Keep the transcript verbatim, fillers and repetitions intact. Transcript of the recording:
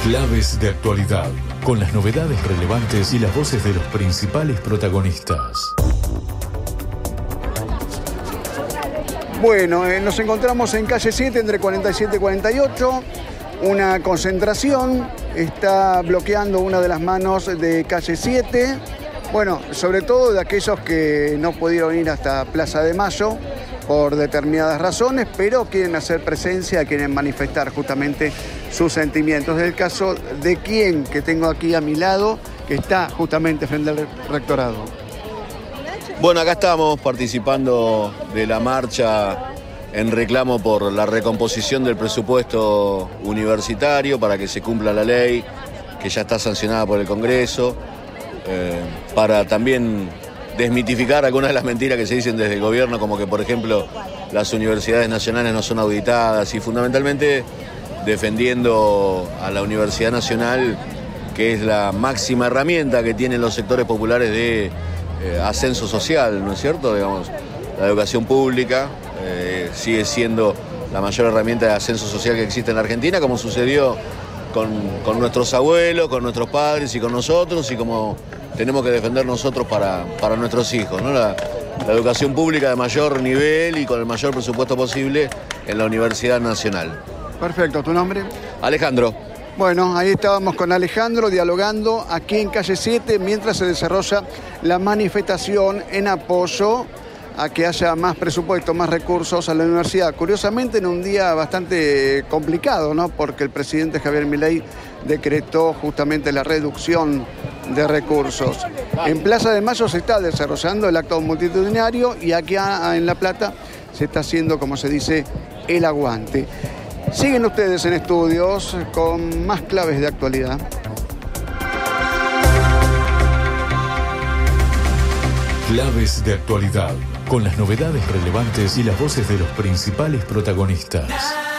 Claves de actualidad, con las novedades relevantes y las voces de los principales protagonistas. Bueno, eh, nos encontramos en calle siete, entre cuarenta y siete y cuarenta y ocho. Una concentración está bloqueando una de las manos de calle siete. Bueno, sobre todo de aquellos que no pudieron ir hasta Plaza de Mayo por determinadas razones, pero quieren hacer presencia, quieren manifestar justamente sus sentimientos. Es el caso de quien que tengo aquí a mi lado, que está justamente frente al rectorado. Bueno, acá estamos participando de la marcha en reclamo por la recomposición del presupuesto universitario para que se cumpla la ley, que ya está sancionada por el Congreso, eh, para también desmitificar algunas de las mentiras que se dicen desde el gobierno, como que, por ejemplo, las universidades nacionales no son auditadas, y fundamentalmente defendiendo a la Universidad Nacional, que es la máxima herramienta que tienen los sectores populares de eh, ascenso social, ¿no es cierto? Digamos, la educación pública eh, sigue siendo la mayor herramienta de ascenso social que existe en la Argentina, como sucedió con, con nuestros abuelos, con nuestros padres y con nosotros, y como tenemos que defender nosotros para, para nuestros hijos, ¿no? La, la educación pública de mayor nivel y con el mayor presupuesto posible en la Universidad Nacional. Perfecto, ¿tu nombre? Alejandro. Bueno, ahí estábamos con Alejandro dialogando aquí en calle siete mientras se desarrolla la manifestación en apoyo a que haya más presupuesto, más recursos a la universidad. Curiosamente, en un día bastante complicado, ¿no? Porque el presidente Javier Milei decretó justamente la reducción de recursos. En Plaza de Mayo se está desarrollando el acto multitudinario y aquí en La Plata se está haciendo, como se dice, el aguante. Siguen ustedes en estudios con más claves de actualidad. Claves de actualidad, con las novedades relevantes y las voces de los principales protagonistas.